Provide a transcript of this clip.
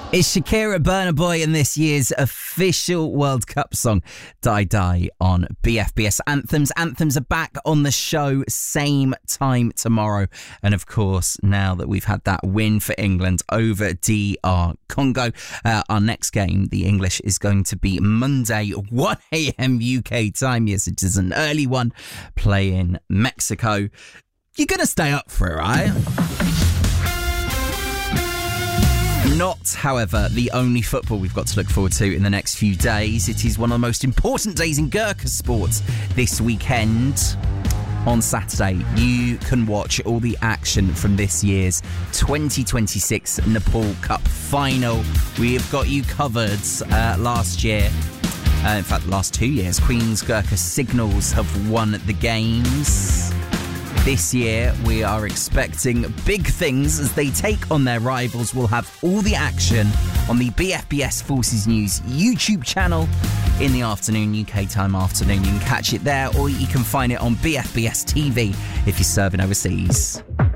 It's Shakira, Burna Boy, and this year's official World Cup song, Die Die, on BFBS Anthems. Anthems are back on the show, same time tomorrow. And of course, now that we've had that win for England over DR Congo, our next game, the English, is going to be Monday, 1 a.m. UK time. Yes, it is an early one, playing Mexico. You're going to stay up for it, right? Not, however, the only football we've got to look forward to in the next few days. It is one of the most important days in Gurkha sports this weekend. On Saturday, you can watch all the action from this year's 2026 Nepal Cup final. We have got you covered last year. In fact, the last 2 years, Queen's Gurkha Signals have won the games. This year, we are expecting big things as they take on their rivals. We'll have all the action on the BFBS Forces News YouTube channel in the afternoon, UK time afternoon. You can catch it there, or you can find it on BFBS TV if you're serving overseas.